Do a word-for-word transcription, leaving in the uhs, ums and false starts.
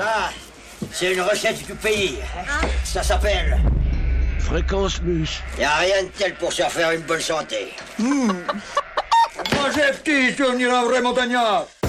Ça, c'est une recette du pays. Hein? Ça s'appelle... Fréquence Mus. Y a rien de tel pour se refaire une bonne santé. Mmh. Moi j'ai petit, tu devenir un vrai montagnard.